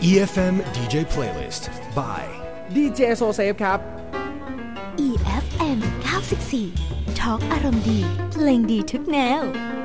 EFM DJ Playlist by DJ SoSafe ครับ EFM 94 ทอล์กอารมณ์ดีเพลงดีทุกแนว